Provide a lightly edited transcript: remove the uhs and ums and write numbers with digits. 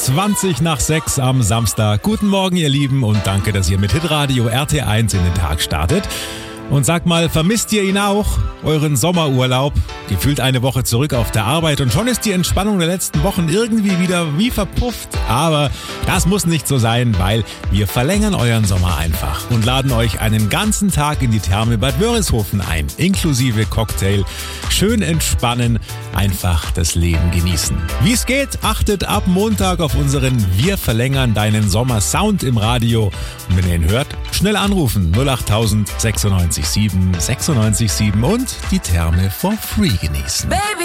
20 nach 6 am Samstag. Guten Morgen, ihr Lieben, und danke, dass ihr mit Hitradio RT1 in den Tag startet. Und sagt mal, vermisst ihr ihn auch? Euren Sommerurlaub? Gefühlt eine Woche zurück auf der Arbeit und schon ist die Entspannung der letzten Wochen irgendwie wieder wie verpufft. Aber das muss nicht so sein, weil wir verlängern euren Sommer einfach und laden euch einen ganzen Tag in die Therme Bad Wörishofen ein, inklusive Cocktail. Schön entspannen, einfach das Leben genießen. Wie es geht, achtet ab Montag auf unseren Wir verlängern deinen Sommer Sound im Radio. Und wenn ihr ihn hört, schnell anrufen 08000 96 7 und die Therme for free genießen. Baby.